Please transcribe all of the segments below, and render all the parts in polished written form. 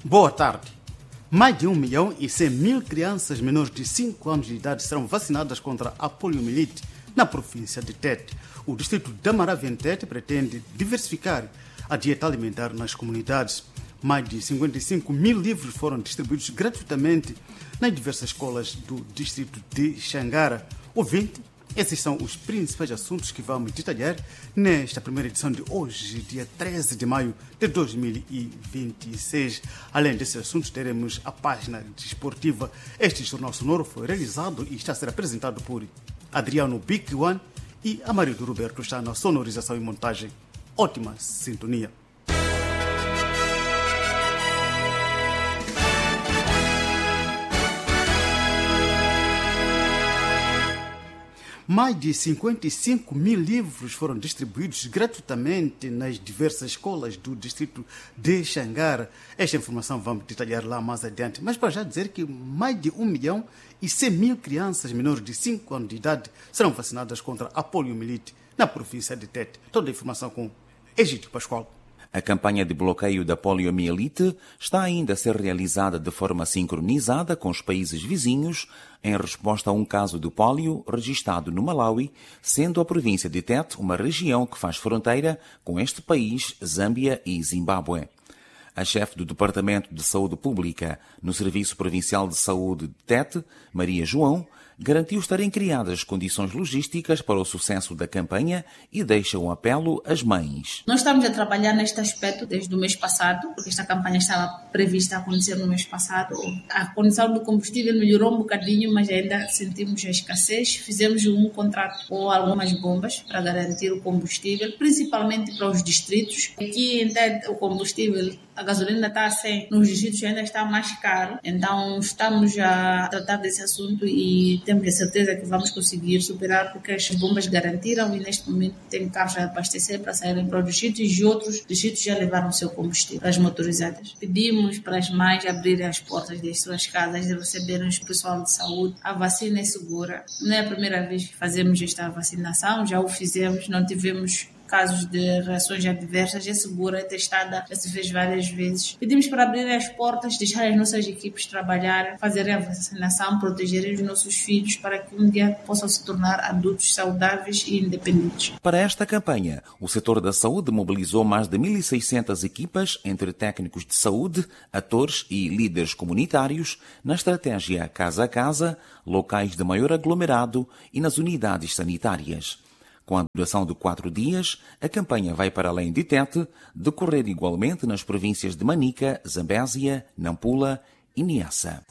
Boa tarde. Mais de 1.100.000 crianças menores de 5 anos de idade serão vacinadas contra a poliomielite na província de Tete. O distrito da Maravia em Tete pretende diversificar a dieta alimentar nas comunidades. Mais de 55.000 livros foram distribuídos gratuitamente nas diversas escolas do distrito de Xangara. Ouvinte, esses são os principais assuntos que vamos detalhar nesta primeira edição de hoje, dia 13 de maio de 2026. Além desses assuntos, teremos a página desportiva. Este jornal sonoro foi realizado e está a ser apresentado por Adriano Big One e Amarildo Roberto está na sonorização e montagem. Ótima sintonia. Mais de 55.000 livros foram distribuídos gratuitamente nas diversas escolas do distrito de Xangara. Esta informação vamos detalhar lá mais adiante. Mas para já dizer que mais de 1.100.000 crianças menores de 5 anos de idade serão vacinadas contra a poliomielite na província de Tete. Toda a informação com Egídio Pascoal. A campanha de bloqueio da poliomielite está ainda a ser realizada de forma sincronizada com os países vizinhos em resposta a um caso de pólio registado no Malawi, sendo a província de Tete uma região que faz fronteira com este país, Zâmbia e Zimbábue. A chefe do Departamento de Saúde Pública no Serviço Provincial de Saúde de Tete, Maria João, garantiu estarem criadas condições logísticas para o sucesso da campanha e deixa um apelo às mães. Nós estamos a trabalhar neste aspecto desde o mês passado, porque esta campanha estava prevista a acontecer no mês passado. A condição do combustível melhorou um bocadinho, mas ainda sentimos a escassez. Fizemos um contrato com algumas bombas para garantir o combustível, principalmente para os distritos. Aqui, então, o combustível, a gasolina está a 100, nos distritos ainda está mais caro. Então, estamos a tratar desse assunto e temos a certeza que vamos conseguir superar, porque as bombas garantiram e neste momento tem carros a abastecer para saírem para os distritos e outros distritos já levaram o seu combustível, as motorizadas. Pedimos para as mães abrirem as portas das suas casas e receberem o pessoal de saúde. A vacina é segura. Não é a primeira vez que fazemos esta vacinação, já o fizemos, não tivemos casos de reações adversas, é segura, é testada, já se fez várias vezes. Pedimos para abrir as portas, deixar as nossas equipes trabalhar, fazerem a vacinação, protegerem os nossos filhos para que um dia possam se tornar adultos saudáveis e independentes. Para esta campanha, o setor da saúde mobilizou mais de 1.600 equipas entre técnicos de saúde, atores e líderes comunitários na estratégia casa a casa, locais de maior aglomerado e nas unidades sanitárias. Com a duração de 4 dias, a campanha vai para além de Tete, decorrer igualmente nas províncias de Manica, Zambésia, Nampula e Niassa.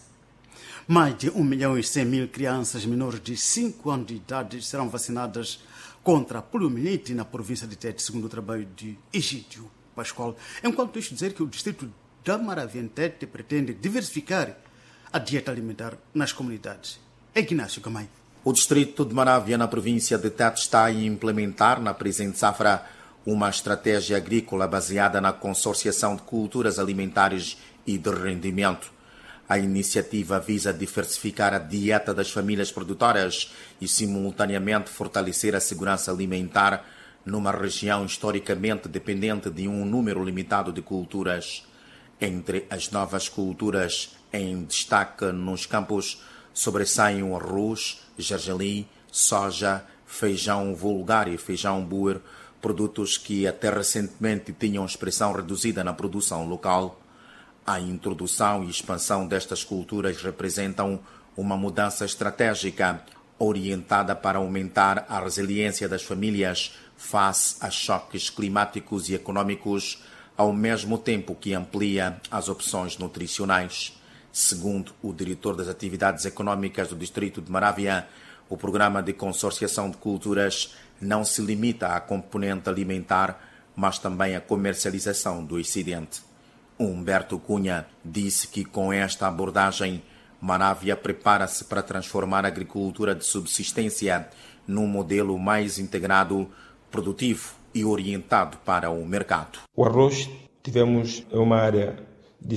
Mais de 1.100.000 crianças menores de 5 anos de idade serão vacinadas contra a poliomielite na província de Tete, segundo o trabalho de Egídio Pascoal. Enquanto isto, dizer que o distrito da Maravia em Tete pretende diversificar a dieta alimentar nas comunidades. Ignácio Gamay. O distrito de Maravia, na província de Tete, está a implementar na presente safra uma estratégia agrícola baseada na consorciação de culturas alimentares e de rendimento. A iniciativa visa diversificar a dieta das famílias produtoras e, simultaneamente, fortalecer a segurança alimentar numa região historicamente dependente de um número limitado de culturas. Entre as novas culturas em destaque nos campos sobressaem o arroz, gergelim, soja, feijão vulgar e feijão boer, produtos que até recentemente tinham expressão reduzida na produção local. A introdução e expansão destas culturas representam uma mudança estratégica orientada para aumentar a resiliência das famílias face a choques climáticos e econômicos, ao mesmo tempo que amplia as opções nutricionais. Segundo o diretor das atividades econômicas do distrito de Maravia, o programa de consorciação de culturas não se limita à componente alimentar, mas também à comercialização do excedente. Humberto Cunha disse que com esta abordagem, Maravia prepara-se para transformar a agricultura de subsistência num modelo mais integrado, produtivo e orientado para o mercado. O arroz tivemos uma área de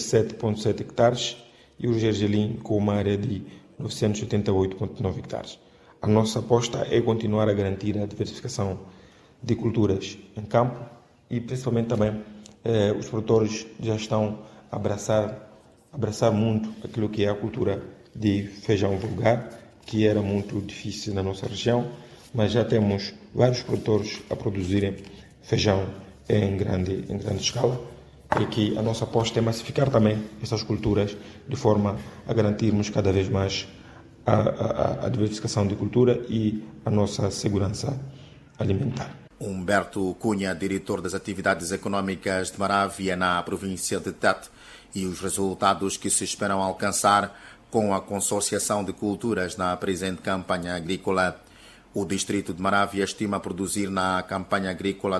67,7 hectares e o gergelim com uma área de 988,9 hectares. A nossa aposta é continuar a garantir a diversificação de culturas em campo e principalmente também os produtores já estão abraçar muito aquilo que é a cultura de feijão vulgar, que era muito difícil na nossa região, mas já temos vários produtores a produzirem feijão em grande escala, e que a nossa aposta é massificar também essas culturas de forma a garantirmos cada vez mais a diversificação de cultura e a nossa segurança alimentar. Humberto Cunha, diretor das atividades econômicas de Marávia na província de Tete, e os resultados que se esperam alcançar com a consorciação de culturas na presente campanha agrícola. O distrito de Marávia estima produzir na campanha agrícola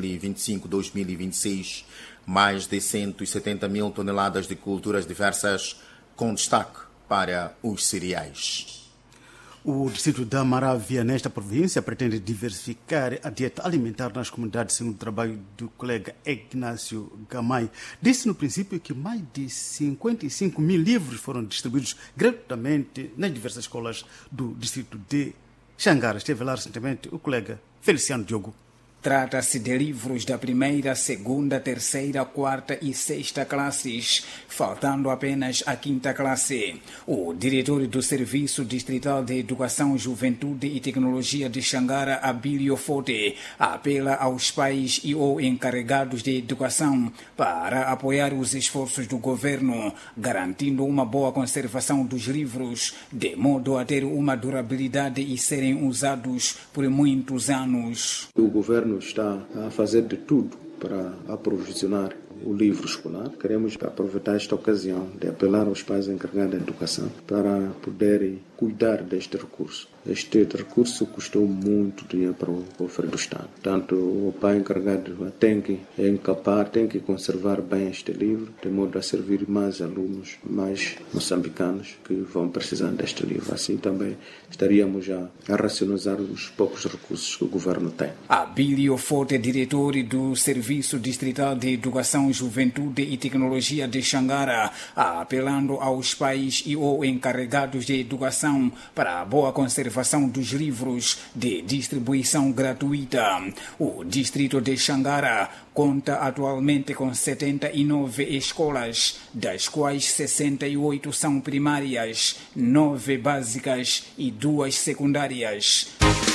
2025-2026 mais de 170 mil toneladas de culturas diversas, com destaque para os cereais. O distrito da Marávia, nesta província, pretende diversificar a dieta alimentar nas comunidades, segundo o trabalho do colega Ignácio Gamay. Disse no princípio que mais de 55 mil livros foram distribuídos gratuitamente nas diversas escolas do distrito de Xangara. Esteve lá recentemente o colega Feliciano Diogo. Trata-se de livros da primeira, segunda, terceira, quarta e sexta classes, faltando apenas a quinta classe. O diretor do Serviço Distrital de Educação, Juventude e Tecnologia de Xangara, Abílio Forte, apela aos pais e ou encarregados de educação para apoiar os esforços do governo, garantindo uma boa conservação dos livros, de modo a ter uma durabilidade e serem usados por muitos anos. O governo está a fazer de tudo para aprovisionar o livro escolar. Queremos aproveitar esta ocasião de apelar aos pais encarregados da educação para poderem cuidar deste recurso. Este recurso custou muito dinheiro para o cofre do Estado. Portanto, o pai encarregado tem que encapar, tem que conservar bem este livro, de modo a servir mais alunos, mais moçambicanos que vão precisar deste livro. Assim também estaríamos a racionalizar os poucos recursos que o governo tem. Abílio Forte, diretor do Serviço Distrital de Educação, Juventude e Tecnologia de Xangara, apelando aos pais e ou encarregados de educação para a boa conservação dos livros de distribuição gratuita. O distrito de Xangara conta atualmente com 79 escolas, das quais 68 são primárias, 9 básicas e 2 secundárias.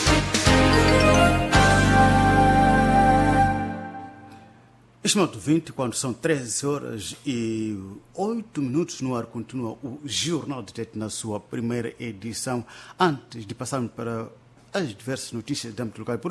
Estimado 20, quando são 13 horas e 8 minutos no ar, continua o Jornal de Tete na sua primeira edição. Antes de passarmos para as diversas notícias de âmbito local,